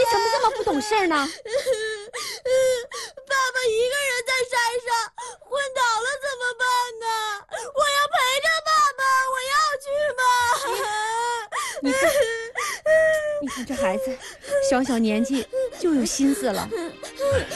怎么这么不懂事呢？ 爸爸一个人在山上昏倒了，怎么办呢？我要陪着爸爸，我要去吗？ 你看这孩子，小小年纪就有心思了。